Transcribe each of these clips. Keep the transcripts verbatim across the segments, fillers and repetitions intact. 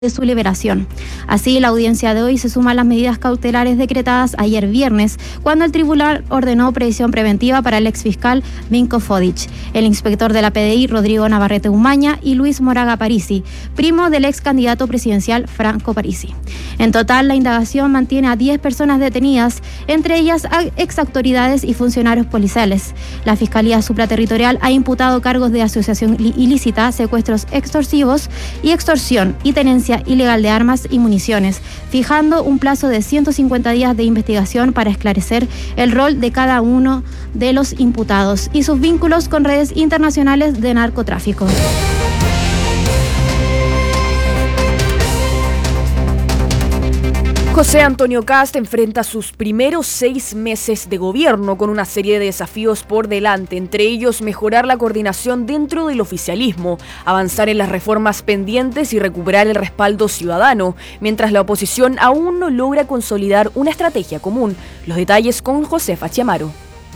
de su liberación. Así, la audiencia de hoy se suma a las medidas cautelares decretadas ayer viernes, cuando el tribunal ordenó prisión preventiva para el exfiscal Vinko Fodic, el inspector de la P D I Rodrigo Navarrete Umaña y Luis Moraga Parisi, primo del ex candidato presidencial Franco Parisi. En total, la indagación mantiene a diez personas detenidas, entre ellas ex autoridades y funcionarios policiales. La Fiscalía Supraterritorial ha imputado cargos de asociación ilícita, secuestros extorsivos y extorsión y tenencia ilegal de armas y municiones, fijando un plazo de ciento cincuenta días de investigación para esclarecer el rol de cada uno de los imputados y sus vínculos con redes internacionales de narcotráfico. José Antonio Kast enfrenta sus primeros seis meses de gobierno con una serie de desafíos por delante, entre ellos mejorar la coordinación dentro del oficialismo, avanzar en las reformas pendientes y recuperar el respaldo ciudadano, mientras la oposición aún no logra consolidar una estrategia común. Los detalles con Josefa Chiamaro.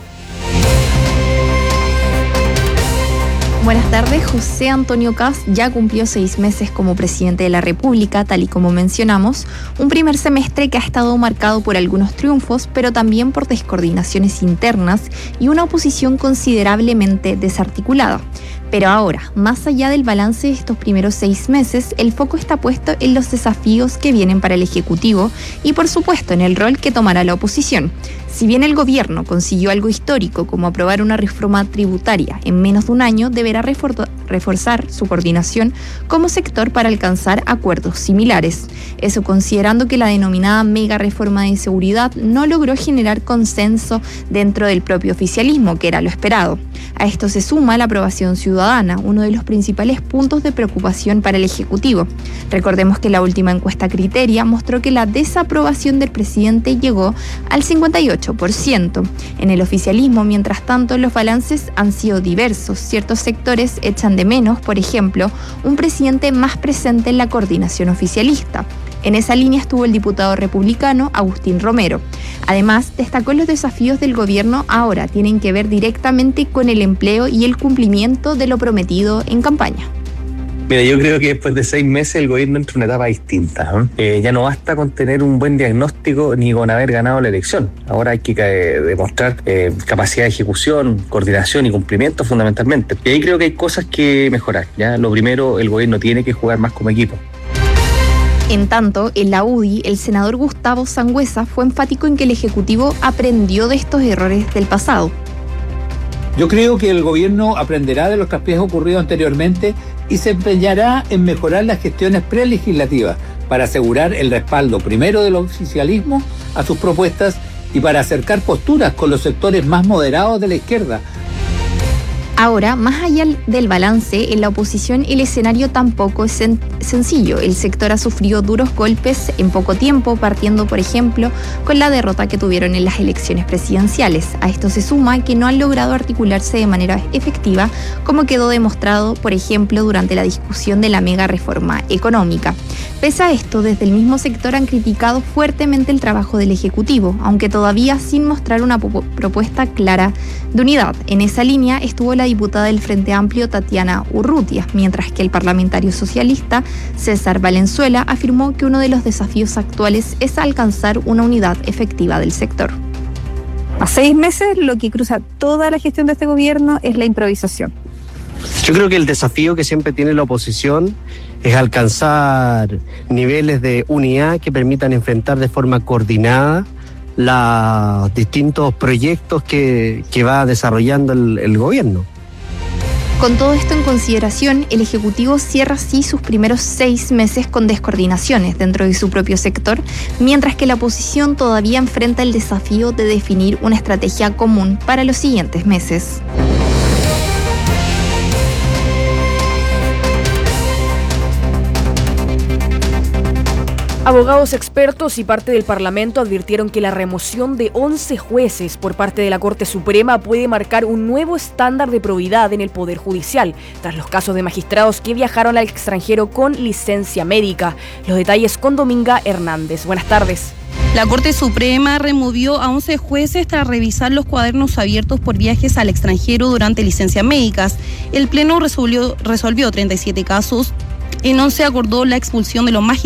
Buenas tardes. José Antonio Kast ya cumplió seis meses como presidente de la República, tal y como mencionamos, un primer semestre que ha estado marcado por algunos triunfos, pero también por descoordinaciones internas y una oposición considerablemente desarticulada. Pero ahora, más allá del balance de estos primeros seis meses, el foco está puesto en los desafíos que vienen para el Ejecutivo y, por supuesto, en el rol que tomará la oposición. Si bien el gobierno consiguió algo histórico como aprobar una reforma tributaria en menos de un año, deberá refor- reforzar su coordinación como sector para alcanzar acuerdos similares. Eso considerando que la denominada mega reforma de seguridad no logró generar consenso dentro del propio oficialismo, que era lo esperado. A esto se suma la aprobación ciudadana, uno de los principales puntos de preocupación para el Ejecutivo. Recordemos que la última encuesta Criteria mostró que la desaprobación del presidente llegó al cincuenta y ocho por ciento. En el oficialismo, mientras tanto, los balances han sido diversos. Ciertos sectores echan de menos, por ejemplo, un presidente más presente en la coordinación oficialista. En esa línea estuvo el diputado republicano Agustín Romero. Además, destacó los desafíos del gobierno ahora tienen que ver directamente con el empleo y el cumplimiento de lo prometido en campaña. Mira, yo creo que después de seis meses el gobierno entra en una etapa distinta. ¿eh? Eh, ya no basta con tener un buen diagnóstico ni con haber ganado la elección. Ahora hay que eh, demostrar eh, capacidad de ejecución, coordinación y cumplimiento fundamentalmente. Y ahí creo que hay cosas que mejorar. ¿ya? Lo primero, el gobierno tiene que jugar más como equipo. En tanto, en la U D I, el senador Gustavo Sangüesa fue enfático en que el Ejecutivo aprendió de estos errores del pasado. Yo creo que el gobierno aprenderá de los traspiés ocurridos anteriormente y se empeñará en mejorar las gestiones prelegislativas para asegurar el respaldo primero del oficialismo a sus propuestas y para acercar posturas con los sectores más moderados de la izquierda. Ahora, más allá del balance, en la oposición el escenario tampoco es sen- sencillo. El sector ha sufrido duros golpes en poco tiempo, partiendo, por ejemplo, con la derrota que tuvieron en las elecciones presidenciales. A esto se suma que no han logrado articularse de manera efectiva, como quedó demostrado, por ejemplo, durante la discusión de la mega reforma económica. Pese a esto, desde el mismo sector han criticado fuertemente el trabajo del Ejecutivo, aunque todavía sin mostrar una po- propuesta clara de unidad. En esa línea estuvo la diputada del Frente Amplio Tatiana Urrutia, mientras que el parlamentario socialista César Valenzuela afirmó que uno de los desafíos actuales es alcanzar una unidad efectiva del sector. A seis meses lo que cruza toda la gestión de este gobierno es la improvisación. Yo creo que el desafío que siempre tiene la oposición es alcanzar niveles de unidad que permitan enfrentar de forma coordinada los distintos proyectos que, que va desarrollando el, el gobierno. Con todo esto en consideración, el Ejecutivo cierra así sus primeros seis meses con descoordinaciones dentro de su propio sector, mientras que la oposición todavía enfrenta el desafío de definir una estrategia común para los siguientes meses. Abogados expertos y parte del Parlamento advirtieron que la remoción de once jueces por parte de la Corte Suprema puede marcar un nuevo estándar de probidad en el Poder Judicial, tras los casos de magistrados que viajaron al extranjero con licencia médica. Los detalles con Dominga Hernández. Buenas tardes. La Corte Suprema removió a once jueces tras revisar los cuadernos abiertos por viajes al extranjero durante licencias médicas. El Pleno resolvió, resolvió treinta y siete casos eh, no se acordó la expulsión de los magistrados